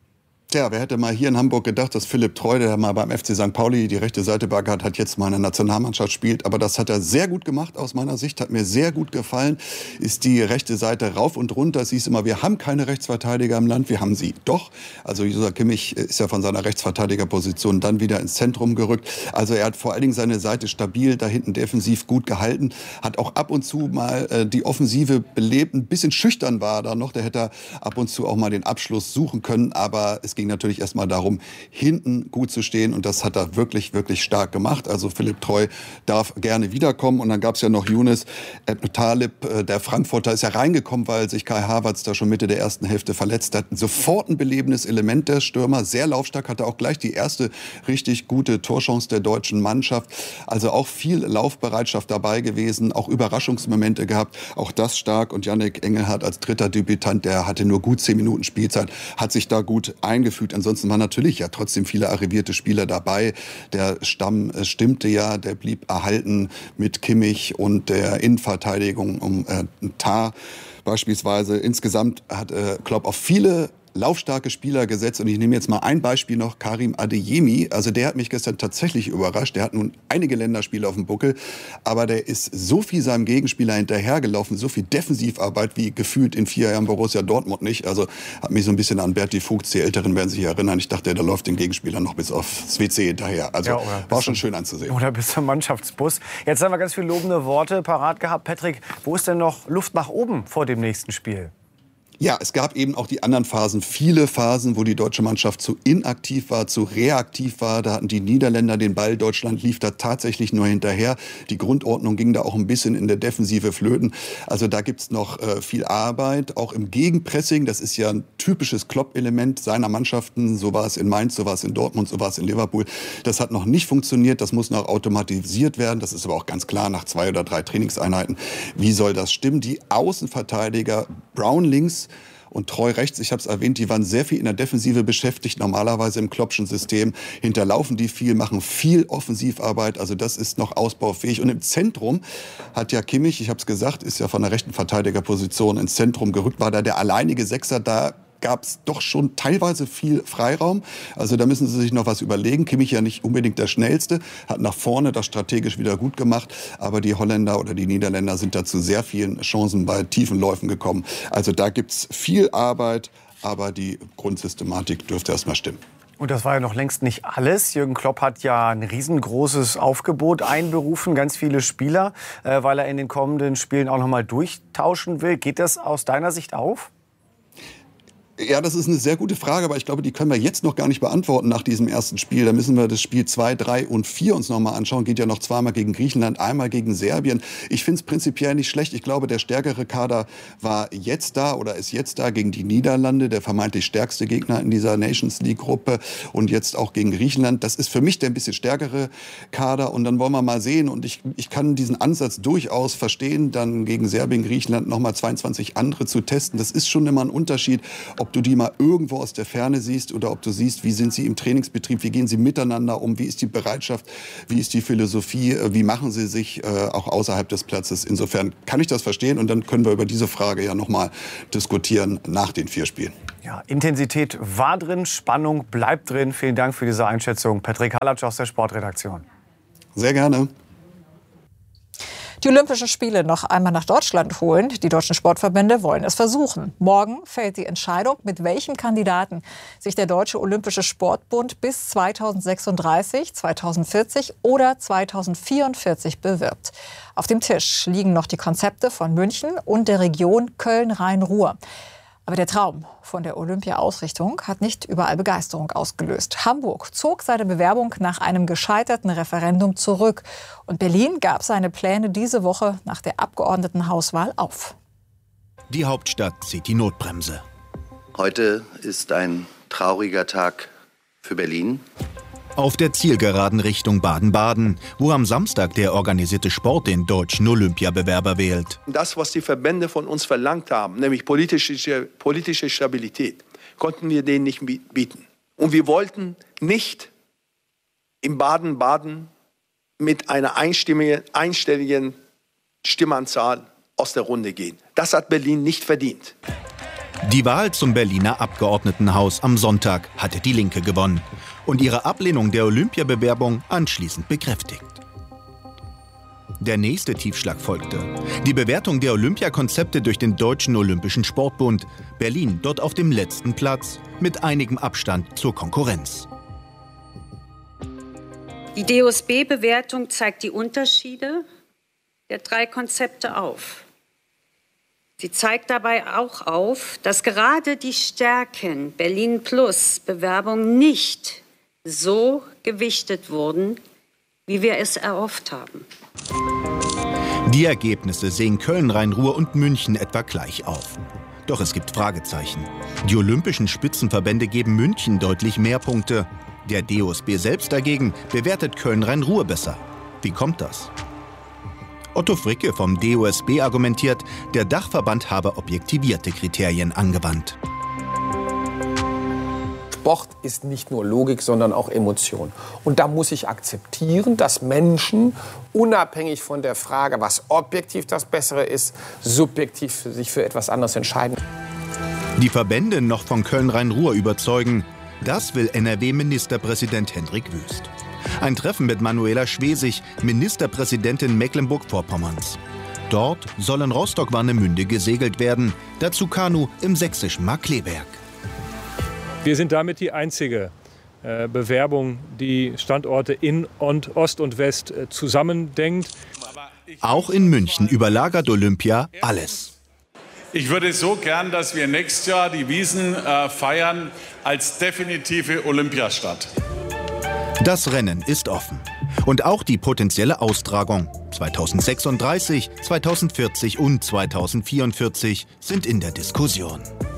Ja, wer hätte mal hier in Hamburg gedacht, dass Philipp Treu, der mal beim FC St. Pauli die rechte Seite beackert hat, jetzt mal in der Nationalmannschaft spielt. Aber das hat er sehr gut gemacht aus meiner Sicht, hat mir sehr gut gefallen. Ist die rechte Seite rauf und runter. Es hieß immer, wir haben keine Rechtsverteidiger im Land, wir haben sie doch. Also Joshua Kimmich ist ja von seiner Rechtsverteidigerposition dann wieder ins Zentrum gerückt. Also er hat vor allen Dingen seine Seite stabil da hinten defensiv gut gehalten. Hat auch ab und zu mal die Offensive belebt. Ein bisschen schüchtern war er da noch. Der hätte ab und zu auch mal den Abschluss suchen können. Aber es ging natürlich erstmal darum, hinten gut zu stehen. Und das hat er wirklich, wirklich stark gemacht. Also Philipp Treu darf gerne wiederkommen. Und dann gab es ja noch Younes Talib, der Frankfurter, ist ja reingekommen, weil sich Kai Havertz da schon Mitte der ersten Hälfte verletzt hat. Sofort ein belebendes Element der Stürmer. Sehr laufstark, hatte auch gleich die erste richtig gute Torchance der deutschen Mannschaft. Also auch viel Laufbereitschaft dabei gewesen. Auch Überraschungsmomente gehabt. Auch das stark. Und Yannick Engelhardt als dritter Debütant, der hatte nur gut 10 Minuten Spielzeit, hat sich da gut eingefügt. Ansonsten waren natürlich ja trotzdem viele arrivierte Spieler dabei. Der Stamm stimmte ja, der blieb erhalten mit Kimmich und der Innenverteidigung um Tah beispielsweise. Insgesamt hat Klopp auf viele laufstarke Spieler gesetzt. Und ich nehme jetzt mal ein Beispiel noch, Karim Adeyemi. Also der hat mich gestern tatsächlich überrascht. Der hat nun einige Länderspiele auf dem Buckel, aber der ist so viel seinem Gegenspieler hinterhergelaufen, so viel Defensivarbeit wie gefühlt in 4 Jahren Borussia Dortmund nicht. Also hat mich so ein bisschen an Berti Vogts, die Älteren werden sich erinnern. Ich dachte, der läuft den Gegenspieler noch bis aufs WC hinterher. Also ja, war schon schön anzusehen. Oder bis zum Mannschaftsbus. Jetzt haben wir ganz viele lobende Worte parat gehabt. Patrick, wo ist denn noch Luft nach oben vor dem nächsten Spiel? Ja, es gab eben auch die anderen Phasen, viele Phasen, wo die deutsche Mannschaft zu inaktiv war, zu reaktiv war. Da hatten die Niederländer den Ball, Deutschland lief da tatsächlich nur hinterher. Die Grundordnung ging da auch ein bisschen in der Defensive flöten. Also da gibt's noch viel Arbeit, auch im Gegenpressing. Das ist ja ein typisches Klopp-Element seiner Mannschaften. So war es in Mainz, so war es in Dortmund, so war es in Liverpool. Das hat noch nicht funktioniert, das muss noch automatisiert werden. Das ist aber auch ganz klar nach 2 oder 3 Trainingseinheiten. Wie soll das stimmen? Die Außenverteidiger, Brown links und Treu rechts, ich habe es erwähnt, die waren sehr viel in der Defensive beschäftigt, normalerweise im Kloppschen System. Hinterlaufen die viel, machen viel Offensivarbeit, also das ist noch ausbaufähig. Und im Zentrum hat ja Kimmich, ich habe es gesagt, ist ja von der rechten Verteidigerposition ins Zentrum gerückt, war da der alleinige Sechser, da gab es doch schon teilweise viel Freiraum. Also da müssen sie sich noch was überlegen. Kimmich ja nicht unbedingt der Schnellste, hat nach vorne das strategisch wieder gut gemacht. Aber die Holländer oder die Niederländer sind da zu sehr vielen Chancen bei tiefen Läufen gekommen. Also da gibt's viel Arbeit, aber die Grundsystematik dürfte erstmal stimmen. Und das war ja noch längst nicht alles. Jürgen Klopp hat ja ein riesengroßes Aufgebot einberufen, ganz viele Spieler, weil er in den kommenden Spielen auch noch mal durchtauschen will. Geht das aus deiner Sicht auf? Ja, das ist eine sehr gute Frage, aber ich glaube, die können wir jetzt noch gar nicht beantworten nach diesem ersten Spiel. Da müssen wir das Spiel 2, 3 und 4 uns noch mal anschauen. Geht ja noch zweimal gegen Griechenland, einmal gegen Serbien. Ich finde es prinzipiell nicht schlecht. Ich glaube, der stärkere Kader war jetzt da oder ist jetzt da gegen die Niederlande, der vermeintlich stärkste Gegner in dieser Nations League-Gruppe, und jetzt auch gegen Griechenland. Das ist für mich der ein bisschen stärkere Kader, und dann wollen wir mal sehen. Und ich kann diesen Ansatz durchaus verstehen, dann gegen Serbien, Griechenland noch mal 22 andere zu testen. Das ist schon immer ein Unterschied, ob du die mal irgendwo aus der Ferne siehst oder ob du siehst, wie sind sie im Trainingsbetrieb, wie gehen sie miteinander um, wie ist die Bereitschaft, wie ist die Philosophie, wie machen sie sich auch außerhalb des Platzes. Insofern kann ich das verstehen, und dann können wir über diese Frage ja noch mal diskutieren nach den 4 Spielen. Ja, Intensität war drin, Spannung bleibt drin. Vielen Dank für diese Einschätzung. Patrick Halatsch aus der Sportredaktion. Sehr gerne. Die Olympischen Spiele noch einmal nach Deutschland holen. Die deutschen Sportverbände wollen es versuchen. Morgen fällt die Entscheidung, mit welchem Kandidaten sich der Deutsche Olympische Sportbund bis 2036, 2040 oder 2044 bewirbt. Auf dem Tisch liegen noch die Konzepte von München und der Region Köln-Rhein-Ruhr. Aber der Traum von der Olympia-Ausrichtung hat nicht überall Begeisterung ausgelöst. Hamburg zog seine Bewerbung nach einem gescheiterten Referendum zurück. Und Berlin gab seine Pläne diese Woche nach der Abgeordnetenhauswahl auf. Die Hauptstadt zieht die Notbremse. Heute ist ein trauriger Tag für Berlin. Auf der Zielgeraden Richtung Baden-Baden, wo am Samstag der organisierte Sport den deutschen Olympiabewerber wählt. Das, was die Verbände von uns verlangt haben, nämlich politische Stabilität, konnten wir denen nicht bieten. Und wir wollten nicht in Baden-Baden mit einer einstelligen Stimmenzahl aus der Runde gehen. Das hat Berlin nicht verdient. Die Wahl zum Berliner Abgeordnetenhaus am Sonntag hatte die Linke gewonnen und ihre Ablehnung der Olympiabewerbung anschließend bekräftigt. Der nächste Tiefschlag folgte. Die Bewertung der Olympiakonzepte durch den Deutschen Olympischen Sportbund. Berlin dort auf dem letzten Platz mit einigem Abstand zur Konkurrenz. Die DOSB-Bewertung zeigt die Unterschiede der 3 Konzepte auf. Sie zeigt dabei auch auf, dass gerade die Stärken Berlin Plus Bewerbung nicht so gewichtet wurden, wie wir es erhofft haben. Die Ergebnisse sehen Köln, Rhein-Ruhr und München etwa gleich auf. Doch es gibt Fragezeichen. Die olympischen Spitzenverbände geben München deutlich mehr Punkte. Der DOSB selbst dagegen bewertet Köln, Rhein-Ruhr besser. Wie kommt das? Otto Fricke vom DOSB argumentiert, der Dachverband habe objektivierte Kriterien angewandt. Sport ist nicht nur Logik, sondern auch Emotion. Und da muss ich akzeptieren, dass Menschen, unabhängig von der Frage, was objektiv das Bessere ist, subjektiv sich für etwas anderes entscheiden. Die Verbände noch von Köln-Rhein-Ruhr überzeugen, das will NRW-Ministerpräsident Hendrik Wüst. Ein Treffen mit Manuela Schwesig, Ministerpräsidentin Mecklenburg-Vorpommerns. Dort soll in Rostock-Warnemünde gesegelt werden, dazu Kanu im sächsischen Markkleeberg. Wir sind damit die einzige Bewerbung, die Standorte in Ost und West zusammendenkt. Auch in München überlagert Olympia alles. Ich würde so gern, dass wir nächstes Jahr die Wiesn feiern als definitive Olympiastadt. Das Rennen ist offen. Und auch die potenzielle Austragung 2036, 2040 und 2044 sind in der Diskussion.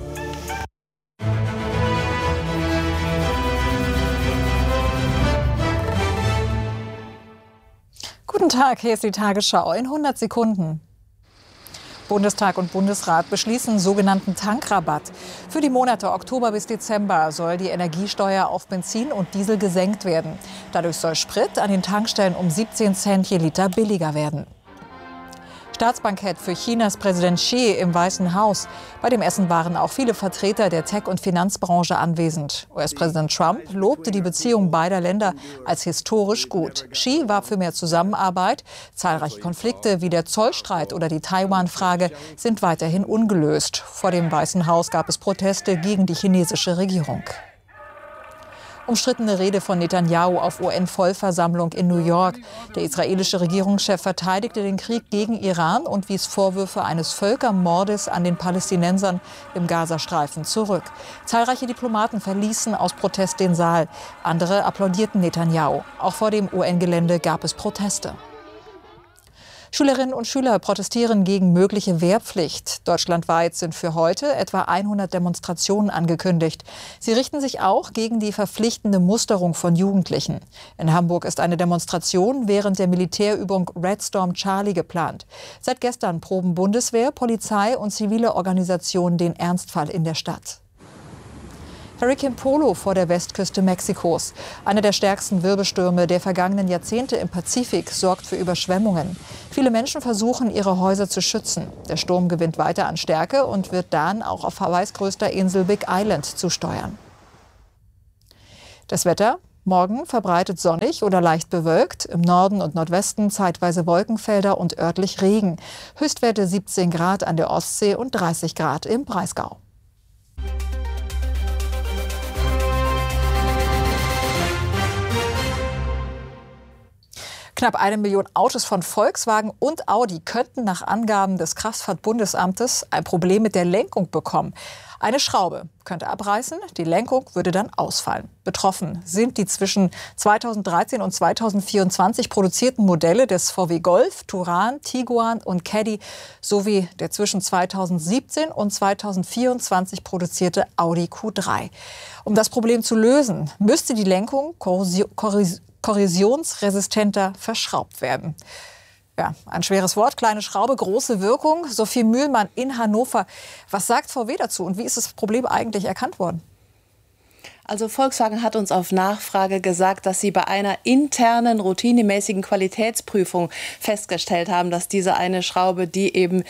Guten Tag, hier ist die Tagesschau in 100 Sekunden. Bundestag und Bundesrat beschließen sogenannten Tankrabatt. Für die Monate Oktober bis Dezember soll die Energiesteuer auf Benzin und Diesel gesenkt werden. Dadurch soll Sprit an den Tankstellen um 17 Cent je Liter billiger werden. Staatsbankett für Chinas Präsident Xi im Weißen Haus. Bei dem Essen waren auch viele Vertreter der Tech- und Finanzbranche anwesend. US-Präsident Trump lobte die Beziehungen beider Länder als historisch gut. Xi war für mehr Zusammenarbeit. Zahlreiche Konflikte wie der Zollstreit oder die Taiwan-Frage sind weiterhin ungelöst. Vor dem Weißen Haus gab es Proteste gegen die chinesische Regierung. Umstrittene Rede von Netanyahu auf UN-Vollversammlung in New York. Der israelische Regierungschef verteidigte den Krieg gegen Iran und wies Vorwürfe eines Völkermordes an den Palästinensern im Gazastreifen zurück. Zahlreiche Diplomaten verließen aus Protest den Saal. Andere applaudierten Netanyahu. Auch vor dem UN-Gelände gab es Proteste. Schülerinnen und Schüler protestieren gegen mögliche Wehrpflicht. Deutschlandweit sind für heute etwa 100 Demonstrationen angekündigt. Sie richten sich auch gegen die verpflichtende Musterung von Jugendlichen. In Hamburg ist eine Demonstration während der Militärübung Red Storm Charlie geplant. Seit gestern proben Bundeswehr, Polizei und zivile Organisationen den Ernstfall in der Stadt. Hurrikan Polo vor der Westküste Mexikos. Einer der stärksten Wirbelstürme der vergangenen Jahrzehnte im Pazifik sorgt für Überschwemmungen. Viele Menschen versuchen, ihre Häuser zu schützen. Der Sturm gewinnt weiter an Stärke und wird dann auch auf Hawaiis größter Insel Big Island zusteuern. Das Wetter: Morgen verbreitet sonnig oder leicht bewölkt. Im Norden und Nordwesten zeitweise Wolkenfelder und örtlich Regen. Höchstwerte 17 Grad an der Ostsee und 30 Grad im Breisgau. Knapp 1 Million Autos von Volkswagen und Audi könnten nach Angaben des Kraftfahrtbundesamtes ein Problem mit der Lenkung bekommen. Eine Schraube könnte abreißen, die Lenkung würde dann ausfallen. Betroffen sind die zwischen 2013 und 2024 produzierten Modelle des VW Golf, Touran, Tiguan und Caddy sowie der zwischen 2017 und 2024 produzierte Audi Q3. Um das Problem zu lösen, müsste die Lenkung korrosionsresistenter verschraubt werden. Ja, ein schweres Wort, kleine Schraube, große Wirkung. Sophie Mühlmann in Hannover. Was sagt VW dazu und wie ist das Problem eigentlich erkannt worden? Also Volkswagen hat uns auf Nachfrage gesagt, dass sie bei einer internen, routinemäßigen Qualitätsprüfung festgestellt haben, dass diese eine Schraube, die eben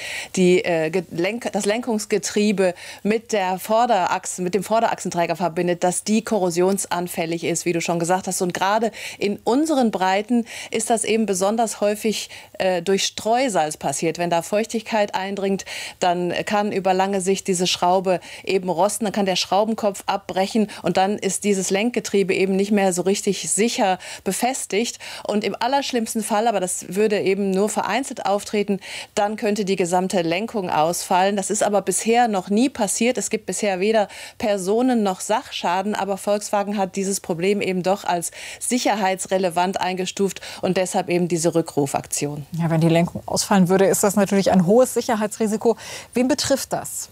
das Lenkungsgetriebe mit dem Vorderachsenträger verbindet, dass die korrosionsanfällig ist, wie du schon gesagt hast. Und gerade in unseren Breiten ist das eben besonders häufig durch Streusalz passiert. Wenn da Feuchtigkeit eindringt, dann kann über lange Sicht diese Schraube eben rosten, dann kann der Schraubenkopf abbrechen und dann ist dieses Lenkgetriebe eben nicht mehr so richtig sicher befestigt. Und im allerschlimmsten Fall, aber das würde eben nur vereinzelt auftreten, dann könnte die gesamte Lenkung ausfallen. Das ist aber bisher noch nie passiert. Es gibt bisher weder Personen- noch Sachschaden, aber Volkswagen hat dieses Problem eben doch als sicherheitsrelevant eingestuft und deshalb eben diese Rückrufaktion. Ja, wenn die Lenkung ausfallen würde, ist das natürlich ein hohes Sicherheitsrisiko. Wen betrifft das?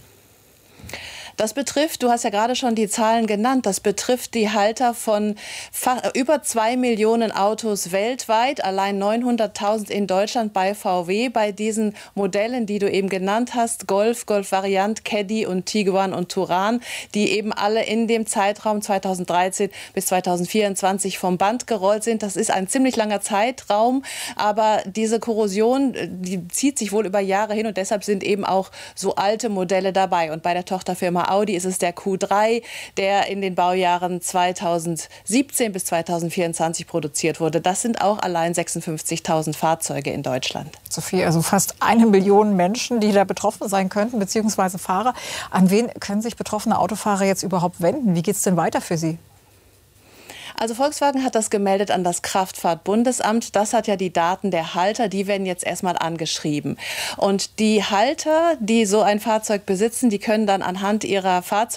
Das betrifft, du hast ja gerade schon die Zahlen genannt, das betrifft die Halter von über 2 Millionen Autos weltweit, allein 900.000 in Deutschland bei VW, bei diesen Modellen, die du eben genannt hast, Golf, Golf-Variant, Caddy und Tiguan und Touran, die eben alle in dem Zeitraum 2013 bis 2024 vom Band gerollt sind. Das ist ein ziemlich langer Zeitraum, aber diese Korrosion, die zieht sich wohl über Jahre hin und deshalb sind eben auch so alte Modelle dabei. Und bei der Tochterfirma Audi ist es der Q3, der in den Baujahren 2017 bis 2024 produziert wurde. Das sind auch allein 56.000 Fahrzeuge in Deutschland. Sophie, also fast 1 Million Menschen, die da betroffen sein könnten, beziehungsweise Fahrer. An wen können sich betroffene Autofahrer jetzt überhaupt wenden? Wie geht es denn weiter für sie? Also Volkswagen hat das gemeldet an das Kraftfahrtbundesamt. Das hat ja die Daten der Halter, die werden jetzt erstmal angeschrieben. Und die Halter, die so ein Fahrzeug besitzen, die können dann anhand ihrer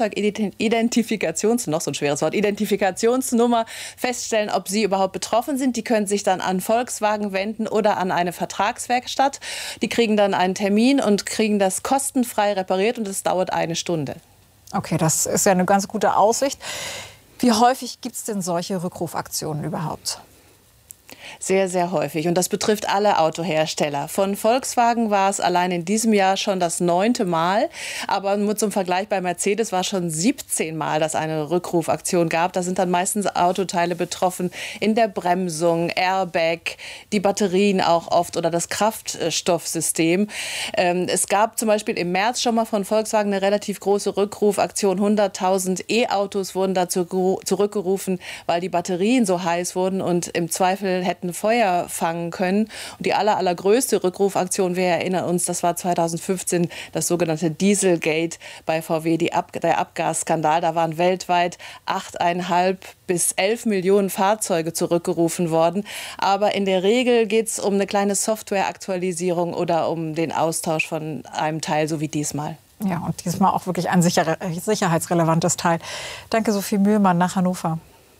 Identifikationsnummer feststellen, ob sie überhaupt betroffen sind. Die können sich dann an Volkswagen wenden oder an eine Vertragswerkstatt. Die kriegen dann einen Termin und kriegen das kostenfrei repariert und es dauert 1 Stunde. Okay, das ist ja eine ganz gute Aussicht. Wie häufig gibt es denn solche Rückrufaktionen überhaupt? Sehr, sehr häufig. Und das betrifft alle Autohersteller. Von Volkswagen war es allein in diesem Jahr schon das 9. Mal. Aber nur zum Vergleich, bei Mercedes war es schon 17 Mal, dass eine Rückrufaktion gab. Da sind dann meistens Autoteile betroffen in der Bremsung, Airbag, die Batterien auch oft oder das Kraftstoffsystem. Es gab zum Beispiel im März schon mal von Volkswagen eine relativ große Rückrufaktion. 100.000 E-Autos wurden dazu zurückgerufen, weil die Batterien so heiß wurden und im Zweifel hätten hätten Feuer fangen können. Und die allergrößte Rückrufaktion, wir erinnern uns, das war 2015 das sogenannte Dieselgate bei VW, der Abgasskandal. Da waren weltweit 8,5 bis 11 Millionen Fahrzeuge zurückgerufen worden. Aber in der Regel geht es um eine kleine Softwareaktualisierung oder um den Austausch von einem Teil, so wie diesmal. Ja, und diesmal auch wirklich ein sicherheitsrelevantes Teil. Danke, Sophie Mühlmann nach Hannover.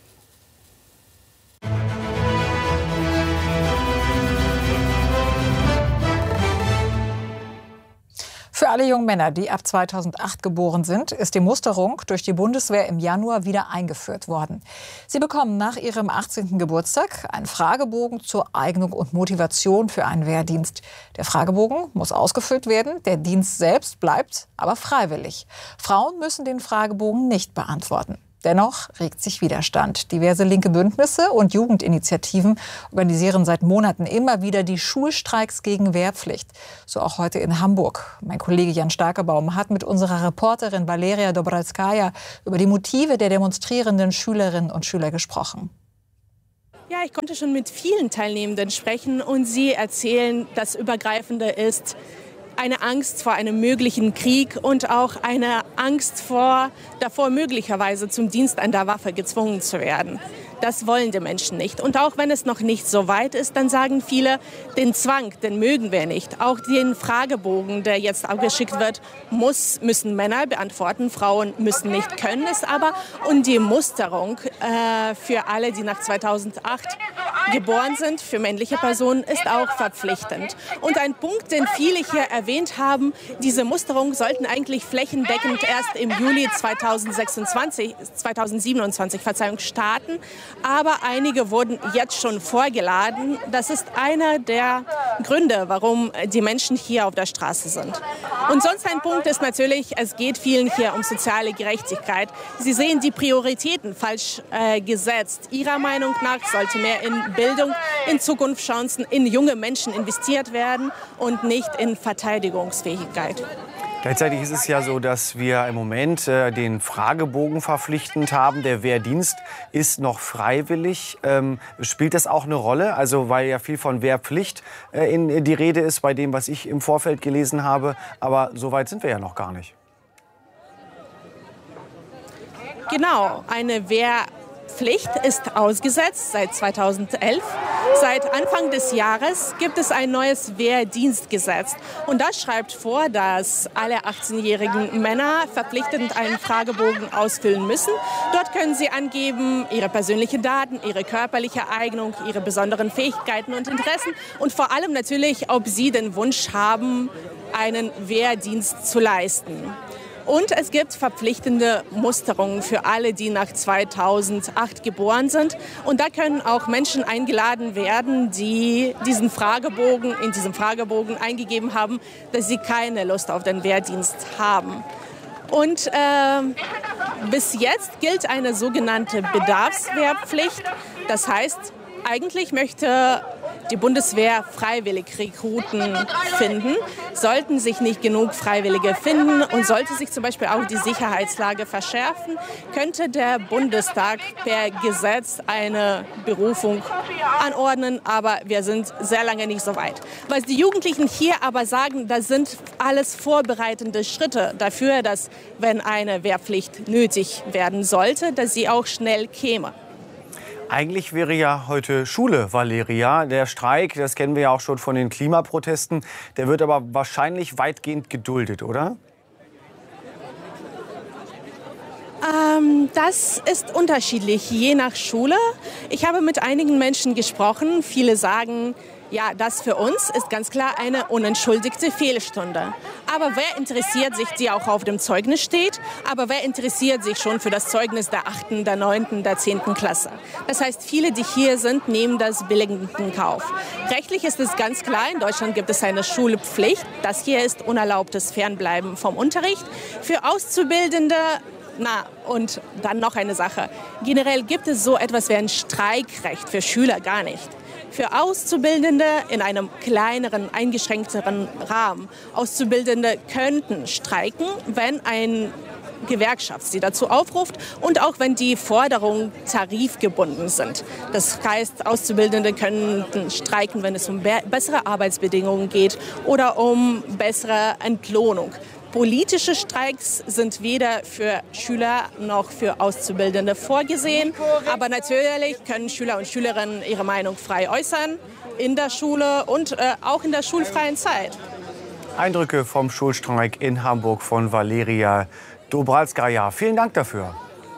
Für alle jungen Männer, die ab 2008 geboren sind, ist die Musterung durch die Bundeswehr im Januar wieder eingeführt worden. Sie bekommen nach ihrem 18. Geburtstag einen Fragebogen zur Eignung und Motivation für einen Wehrdienst. Der Fragebogen muss ausgefüllt werden, der Dienst selbst bleibt aber freiwillig. Frauen müssen den Fragebogen nicht beantworten. Dennoch regt sich Widerstand. Diverse linke Bündnisse und Jugendinitiativen organisieren seit Monaten immer wieder die Schulstreiks gegen Wehrpflicht. So auch heute in Hamburg. Mein Kollege Jan Starkebaum hat mit unserer Reporterin Valeria Dobralskaja über die Motive der demonstrierenden Schülerinnen und Schüler gesprochen. Ja, ich konnte schon mit vielen Teilnehmenden sprechen und sie erzählen, das Übergreifende ist eine Angst vor einem möglichen Krieg und auch eine Angst davor, möglicherweise zum Dienst an der Waffe gezwungen zu werden. Das wollen die Menschen nicht. Und auch wenn es noch nicht so weit ist, dann sagen viele, den Zwang, den mögen wir nicht. Auch den Fragebogen, der jetzt abgeschickt wird, müssen Männer beantworten. Frauen müssen nicht, können es aber. Und die Musterung für alle, die nach 2008 geboren sind, für männliche Personen, ist auch verpflichtend. Und ein Punkt, den viele hier erwähnt haben, diese Musterung sollten eigentlich flächendeckend erst im Juli 2027 starten. Aber einige wurden jetzt schon vorgeladen. Das ist einer der Gründe, warum die Menschen hier auf der Straße sind. Und sonst ein Punkt ist natürlich, es geht vielen hier um soziale Gerechtigkeit. Sie sehen die Prioritäten falsch gesetzt. Ihrer Meinung nach sollte mehr in Bildung, in Zukunftschancen, in junge Menschen investiert werden und nicht in Verteidigungsfähigkeit. Gleichzeitig ist es ja so, dass wir im Moment den Fragebogen verpflichtend haben. Der Wehrdienst ist noch freiwillig. Spielt das auch eine Rolle? Also weil ja viel von Wehrpflicht in die Rede ist bei dem, was ich im Vorfeld gelesen habe. Aber so weit sind wir ja noch gar nicht. Genau, eine Wehrpflicht ist ausgesetzt seit 2011. Seit Anfang des Jahres gibt es ein neues Wehrdienstgesetz. Und das schreibt vor, dass alle 18-jährigen Männer verpflichtend einen Fragebogen ausfüllen müssen. Dort können sie angeben, ihre persönlichen Daten, ihre körperliche Eignung, ihre besonderen Fähigkeiten und Interessen und vor allem natürlich, ob sie den Wunsch haben, einen Wehrdienst zu leisten. Und es gibt verpflichtende Musterungen für alle, die nach 2008 geboren sind. Und da können auch Menschen eingeladen werden, die in diesem Fragebogen eingegeben haben, dass sie keine Lust auf den Wehrdienst haben. Und bis jetzt gilt eine sogenannte Bedarfswehrpflicht. Das heißt, eigentlich möchte die Bundeswehr freiwillig Rekruten finden. Sollten sich nicht genug Freiwillige finden und sollte sich zum Beispiel auch die Sicherheitslage verschärfen, könnte der Bundestag per Gesetz eine Berufung anordnen. Aber wir sind sehr lange nicht so weit. Was die Jugendlichen hier aber sagen, das sind alles vorbereitende Schritte dafür, dass, wenn eine Wehrpflicht nötig werden sollte, dass sie auch schnell käme. Eigentlich wäre ja heute Schule, Valeria. Der Streik, das kennen wir ja auch schon von den Klimaprotesten, der wird aber wahrscheinlich weitgehend geduldet, oder? Das ist unterschiedlich, je nach Schule. Ich habe mit einigen Menschen gesprochen. Viele sagen, ja, das für uns ist ganz klar eine unentschuldigte Fehlstunde. Aber wer interessiert sich, die auch auf dem Zeugnis steht, aber wer interessiert sich schon für das Zeugnis der 8., der 9., der 10. Klasse? Das heißt, viele, die hier sind, nehmen das billigend in Kauf. Rechtlich ist es ganz klar, in Deutschland gibt es eine Schulpflicht. Das hier ist unerlaubtes Fernbleiben vom Unterricht. Für Auszubildende, und dann noch eine Sache. Generell gibt es so etwas wie ein Streikrecht für Schüler gar nicht. Für Auszubildende in einem kleineren, eingeschränkteren Rahmen. Auszubildende könnten streiken, wenn ein Gewerkschaft sie dazu aufruft und auch wenn die Forderungen tarifgebunden sind. Das heißt, Auszubildende können streiken, wenn es um bessere Arbeitsbedingungen geht oder um bessere Entlohnung. Politische Streiks sind weder für Schüler noch für Auszubildende vorgesehen. Aber natürlich können Schüler und Schülerinnen ihre Meinung frei äußern in der Schule und auch in der schulfreien Zeit. Eindrücke vom Schulstreik in Hamburg von Valeria Dobralskaja. Vielen Dank dafür.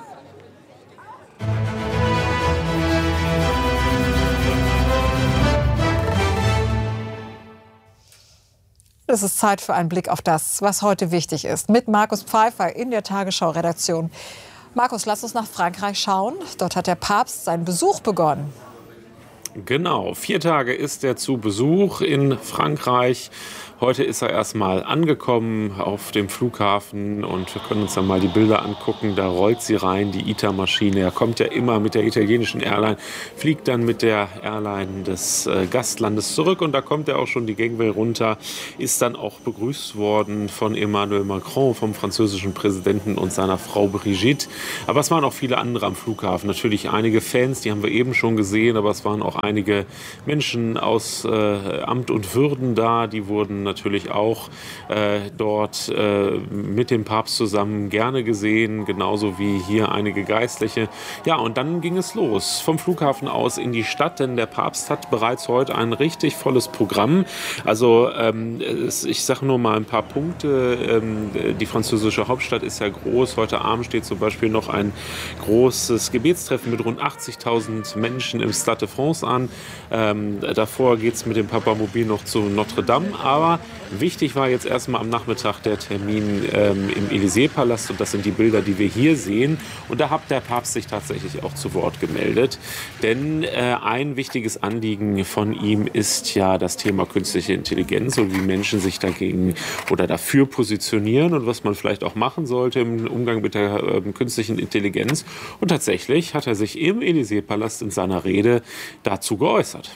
Es ist Zeit für einen Blick auf das, was heute wichtig ist, mit Markus Pfeiffer in der Tagesschau-Redaktion. Markus, lass uns nach Frankreich schauen. Dort hat der Papst seinen Besuch begonnen. Genau, 4 Tage ist er zu Besuch in Frankreich. Heute ist er erstmal angekommen auf dem Flughafen und wir können uns dann mal die Bilder angucken. Da rollt sie rein, die ITA-Maschine. Er kommt ja immer mit der italienischen Airline, fliegt dann mit der Airline des Gastlandes zurück und da kommt er auch schon die Gangway runter. Ist dann auch begrüßt worden von Emmanuel Macron, vom französischen Präsidenten und seiner Frau Brigitte. Aber es waren auch viele andere am Flughafen. Natürlich einige Fans, die haben wir eben schon gesehen, aber es waren auch einige Menschen aus Amt und Würden da. Die wurden natürlich auch dort mit dem Papst zusammen gerne gesehen, genauso wie hier einige Geistliche. Ja, und dann ging es los vom Flughafen aus in die Stadt, denn der Papst hat bereits heute ein richtig volles Programm. Also ich sage nur mal ein paar Punkte. Die französische Hauptstadt ist ja groß. Heute Abend steht zum Beispiel noch ein großes Gebetstreffen mit rund 80.000 Menschen im Stade de France an. Davor geht es mit dem Papamobil noch zu Notre Dame, aber wichtig war jetzt erstmal am Nachmittag der Termin im Élysée-Palast und das sind die Bilder, die wir hier sehen. Und da hat der Papst sich tatsächlich auch zu Wort gemeldet, denn ein wichtiges Anliegen von ihm ist ja das Thema künstliche Intelligenz und wie Menschen sich dagegen oder dafür positionieren und was man vielleicht auch machen sollte im Umgang mit der künstlichen Intelligenz. Und tatsächlich hat er sich im Élysée-Palast in seiner Rede dazu geäußert.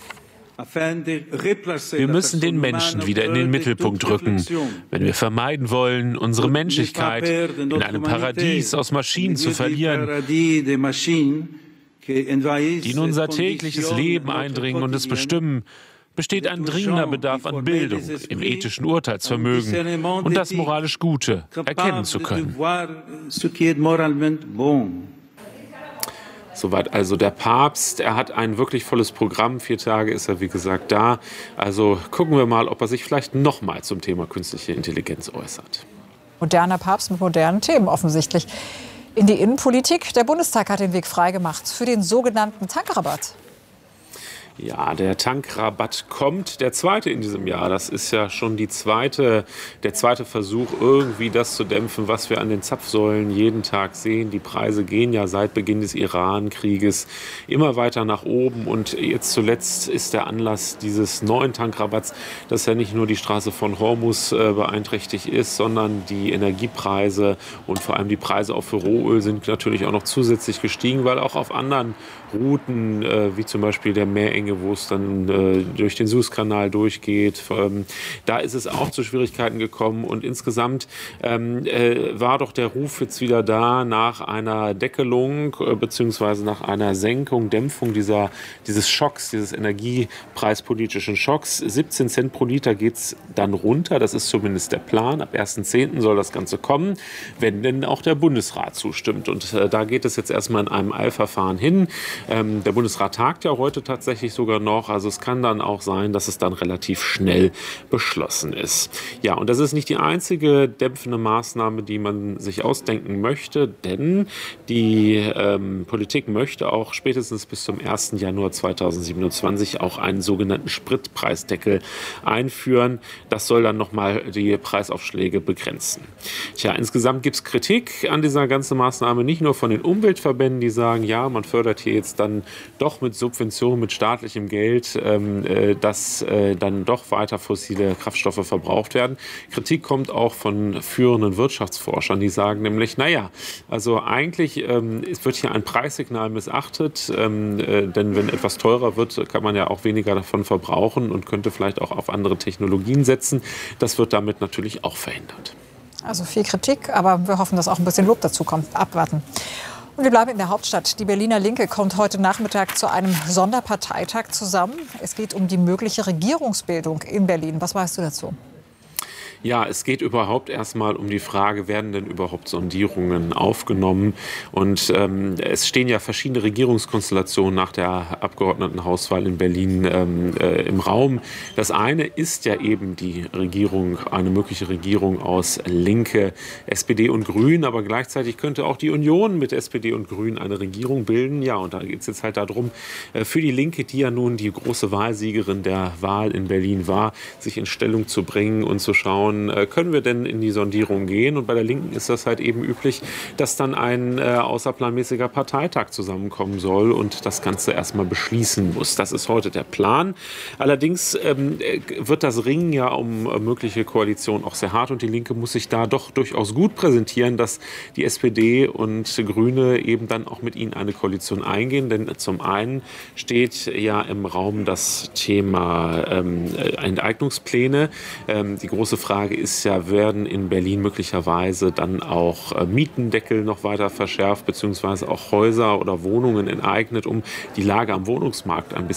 Wir müssen den Menschen wieder in den Mittelpunkt rücken, wenn wir vermeiden wollen, unsere Menschlichkeit in einem Paradies aus Maschinen zu verlieren, die in unser tägliches Leben eindringen und es bestimmen. Besteht ein dringender Bedarf an Bildung, im ethischen Urteilsvermögen und das moralisch Gute erkennen zu können. Soweit also der Papst. Er hat ein wirklich volles Programm. 4 Tage ist er, wie gesagt, da. Also gucken wir mal, ob er sich vielleicht noch mal zum Thema künstliche Intelligenz äußert. Moderner Papst mit modernen Themen offensichtlich. In die Innenpolitik. Der Bundestag hat den Weg freigemacht für den sogenannten Tankrabatt. Ja, der Tankrabatt kommt, der zweite in diesem Jahr. Das ist ja schon der zweite Versuch, irgendwie das zu dämpfen, was wir an den Zapfsäulen jeden Tag sehen. Die Preise gehen ja seit Beginn des Iran-Krieges immer weiter nach oben. Und jetzt zuletzt ist der Anlass dieses neuen Tankrabatts, dass ja nicht nur die Straße von Hormuz beeinträchtigt ist, sondern die Energiepreise und vor allem die Preise auch für Rohöl sind natürlich auch noch zusätzlich gestiegen, weil auch auf anderen Routen, wie zum Beispiel der Meerenge, wo es dann durch den Suezkanal durchgeht. Da ist es auch zu Schwierigkeiten gekommen und insgesamt war doch der Ruf jetzt wieder da nach einer Deckelung beziehungsweise nach einer Senkung, Dämpfung dieses Schocks, dieses energiepreispolitischen Schocks. 17 Cent pro Liter geht es dann runter, das ist zumindest der Plan. Ab 1.10. soll das Ganze kommen, wenn denn auch der Bundesrat zustimmt. Und da geht es jetzt erstmal in einem Eilverfahren hin. Der Bundesrat tagt ja heute tatsächlich sogar noch. Also es kann dann auch sein, dass es dann relativ schnell beschlossen ist. Ja, und das ist nicht die einzige dämpfende Maßnahme, die man sich ausdenken möchte, denn die Politik möchte auch spätestens bis zum 1. Januar 2027 auch einen sogenannten Spritpreisdeckel einführen. Das soll dann nochmal die Preisaufschläge begrenzen. Tja, insgesamt gibt es Kritik an dieser ganzen Maßnahme, nicht nur von den Umweltverbänden, die sagen, ja, man fördert hier jetzt dann doch mit Subventionen, mit staatlichem Geld, dass dann doch weiter fossile Kraftstoffe verbraucht werden. Kritik kommt auch von führenden Wirtschaftsforschern, die sagen nämlich, naja, also eigentlich wird hier ein Preissignal missachtet, denn wenn etwas teurer wird, kann man ja auch weniger davon verbrauchen und könnte vielleicht auch auf andere Technologien setzen. Das wird damit natürlich auch verhindert. Also viel Kritik, aber wir hoffen, dass auch ein bisschen Lob dazu kommt. Abwarten. Und wir bleiben in der Hauptstadt. Die Berliner Linke kommt heute Nachmittag zu einem Sonderparteitag zusammen. Es geht um die mögliche Regierungsbildung in Berlin. Was weißt du dazu? Ja, es geht überhaupt erstmal um die Frage, werden denn überhaupt Sondierungen aufgenommen? Und es stehen ja verschiedene Regierungskonstellationen nach der Abgeordnetenhauswahl in Berlin im Raum. Das eine ist ja eben die Regierung, eine mögliche Regierung aus Linke, SPD und Grünen. Aber gleichzeitig könnte auch die Union mit SPD und Grünen eine Regierung bilden. Ja, und da geht es jetzt halt darum, für die Linke, die ja nun die große Wahlsiegerin der Wahl in Berlin war, sich in Stellung zu bringen und zu schauen, können wir denn in die Sondierung gehen? Und bei der Linken ist das halt eben üblich, dass dann ein außerplanmäßiger Parteitag zusammenkommen soll und das Ganze erstmal beschließen muss. Das ist heute der Plan. Allerdings wird das Ringen ja um mögliche Koalition auch sehr hart und die Linke muss sich da doch durchaus gut präsentieren, dass die SPD und Grüne eben dann auch mit ihnen eine Koalition eingehen. Denn zum einen steht ja im Raum das Thema Enteignungspläne. Die große Frage ist ja, werden in Berlin möglicherweise dann auch Mietendeckel noch weiter verschärft, beziehungsweise auch Häuser oder Wohnungen enteignet, um die Lage am Wohnungsmarkt ein bisschen